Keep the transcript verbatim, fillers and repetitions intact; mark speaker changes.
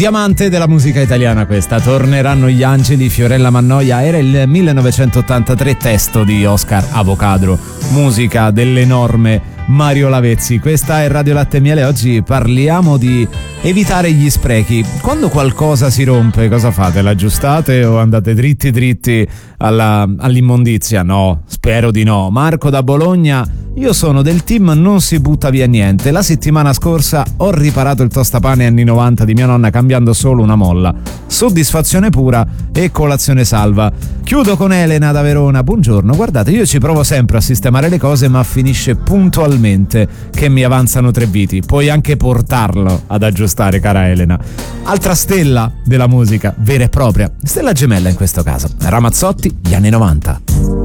Speaker 1: Diamante della musica italiana questa. Torneranno gli angeli, Fiorella Mannoia. Era il millenovecentottantatré, testo di Oscar Avocadro, musica dell'enorme Mario Lavezzi. Questa è Radio Latte e Miele. Oggi parliamo di evitare gli sprechi. Quando qualcosa si rompe, cosa fate? L'aggiustate o andate dritti dritti alla, all'immondizia? No, spero di no. Marco da Bologna: io sono del team non si butta via niente. La settimana scorsa ho riparato il tostapane anni novanta di mia nonna cambiando solo una molla. Soddisfazione pura e colazione salva. Chiudo con Elena da Verona. Buongiorno, guardate, io ci provo sempre a sistemare le cose, ma finisce puntualmente che mi avanzano tre viti. Puoi anche portarlo ad aggiustare, cara Elena. Altra stella della musica vera e propria, stella gemella in questo caso, Ramazzotti, gli anni novanta.